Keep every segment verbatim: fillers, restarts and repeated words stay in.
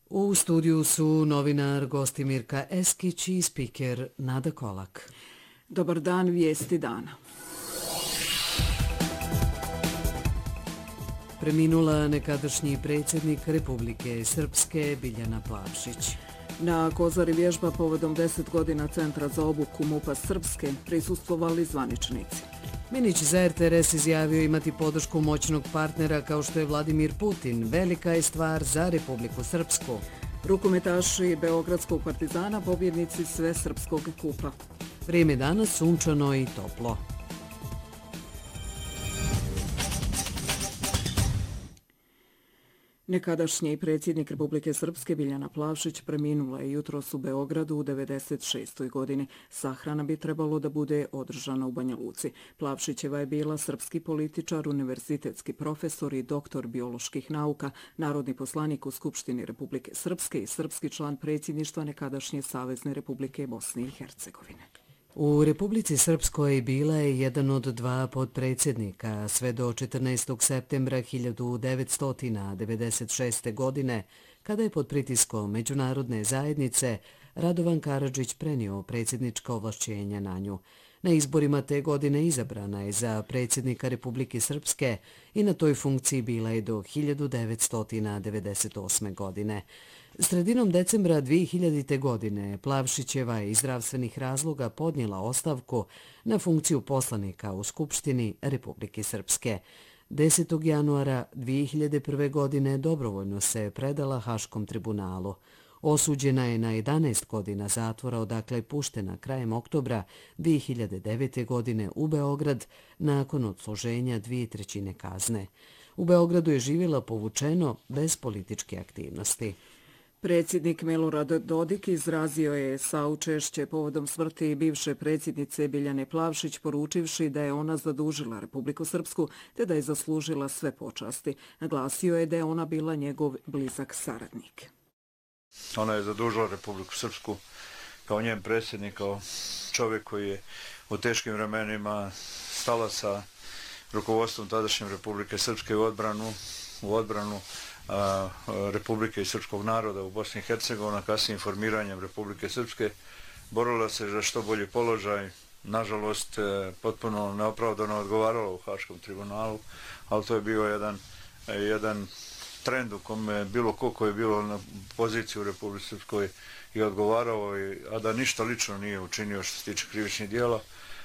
U studiju su novinar Gostimirka Eskić i spiker Nada Kolak. Dobar dan, vijesti dana. Preminula nekadašnji predsjednik Republike Srpske Biljana Plavšić. Na Kozari vježba povodom deset godina Centra za obuku MUP-a Srpske prisustvovali zvaničnici. Minić za er te er es izjavio imati podršku moćnog partnera kao što je Vladimir Putin. Velika je stvar za Republiku Srpsku. Rukometaši Beogradskog Partizana pobjednici Svesrpskog kupa. Vrijeme danas sunčano i toplo. Nekadašnji predsjednik Republike Srpske Biljana Plavšić preminula je jutros u Beogradu u devedeset šestoj godini. Sahrana bi trebalo da bude održana u Banja Luci. Plavšićeva je bila srpski političar, univerzitetski profesor i doktor bioloških nauka, narodni poslanik u Skupštini Republike Srpske i srpski član predsjedništva nekadašnje Savezne Republike Bosne i Hercegovine. U Republici Srpskoj bila je jedan od dva podpredsjednika sve do četrnaestog septembra hiljadu devetsto devedeset šeste. godine, kada je pod pritiskom međunarodne zajednice Radovan Karadžić prenio predsjednička ovlašćenja na nju. Na izborima te godine izabrana je za predsjednika Republike Srpske i na toj funkciji bila je do hiljadu devetsto devedeset osme. godine. Sredinom decembra dvije hiljadite. godine Plavšićeva je iz zdravstvenih razloga podnijela ostavku na funkciju poslanika u Skupštini Republike Srpske. desetog januara dvije hiljade prve. godine dobrovoljno se predala Haškom tribunalu. Osuđena je na jedanaest godina zatvora, odakle je puštena krajem oktobra dvije hiljade devete. godine u Beograd nakon odsluženja dvije trećine kazne. U Beogradu je živjela povučeno bez političke aktivnosti. Predsjednik Milorad Dodik izrazio je saučešće povodom smrti bivše predsjednice Biljane Plavšić, poručivši da je ona zadužila Republiku Srpsku te da je zaslužila sve počasti. Naglasio je da je ona bila njegov blizak saradnik. Ona je zadužila Republiku Srpsku kao njen predsjednik, kao čovjek koji je u teškim vremenima stala sa rukovodstvom tadašnje Republike Srpske u odbranu, u odbranu a, Republike i srpskog naroda u Bosni i Hercegovini, kasnije informiranjem Republike Srpske, borila se za što bolji položaj, nažalost potpuno neopravdano odgovarala u Haškom tribunalu, ali to je bio jedan, jedan trend u kome bilo ko ko je bilo na poziciji u Republike Srpskoj i odgovarao, a da ništa lično nije učinio što se tiče krivičnih dijela,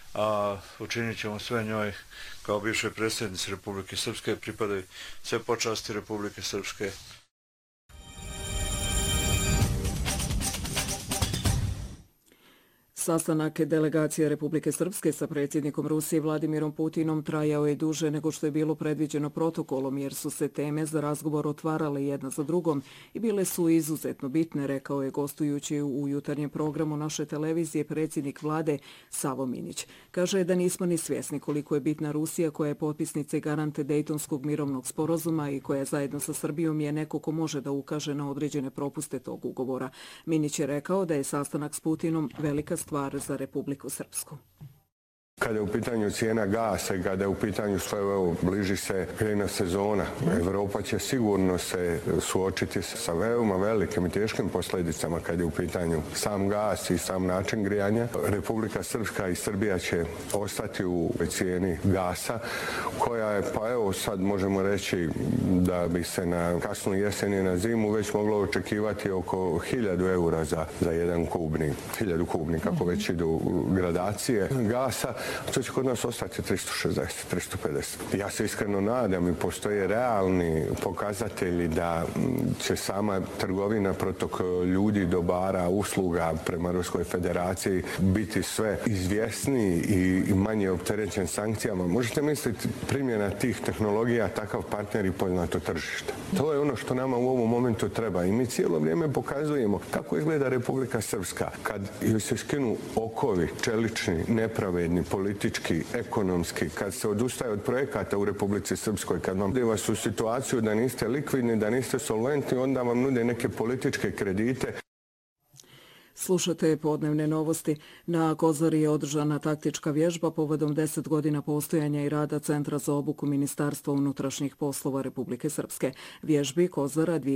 a učinit ćemo sve njoj kao bivšoj predsjednici Republike Srpske, pripadaju sve počasti Republike Srpske. Sastanak delegacije Republike Srpske sa predsjednikom Rusije Vladimirom Putinom trajao je duže nego što je bilo predviđeno protokolom, jer su se teme za razgovor otvarale jedna za drugom i bile su izuzetno bitne, rekao je gostujući u jutarnjem programu naše televizije predsjednik vlade Savo Minić. Kaže da nismo ni svjesni koliko je bitna Rusija, koja je potpisnica i garante Dejtonskog mirovnog sporazuma i koja zajedno sa Srbijom je neko ko može da ukaže na određene propuste tog ugovora. Minić je rekao da je sastanak s Putinom velika stvar za Republiku Srpsku. Kada je u pitanju cijena gasa i kada je u pitanju sve ovo, bliži se grejna sezona, Evropa će sigurno se suočiti sa veoma velikim i teškim posljedicama kada je u pitanju sam gas i sam način grijanja. Republika Srpska i Srbija će ostati u cijeni gasa, koja je, pa evo sad možemo reći da bi se na kasnu jesen i na zimu već moglo očekivati oko hiljadu eura za, za jedan kubni, hiljadu kubni, kako već idu gradacije gasa. To će kod nas ostati tristo šezdeset, tristo pedeset. Ja se iskreno nadam i postoje realni pokazatelji da će sama trgovina, protok ljudi, dobara, usluga prema Ruskoj federaciji biti sve izvjesniji i manje opterećen sankcijama. Možete misliti primjena tih tehnologija, takav partner i poznato tržište. To je ono što nama u ovom momentu treba i mi cijelo vrijeme pokazujemo kako izgleda Republika Srpska kad joj se skinu okovi, čelični, nepravedni, politički, ekonomski, kad se odustaje od projekata u Republici Srpskoj, kad vam nude vas u situaciju da niste likvidni, da niste solventni, onda vam nude neke političke kredite. Slušate podnevne novosti. Na Kozari je održana taktička vježba povodom deset godina postojanja i rada Centra za obuku Ministarstva unutrašnjih poslova Republike Srpske. Vježbi Kozara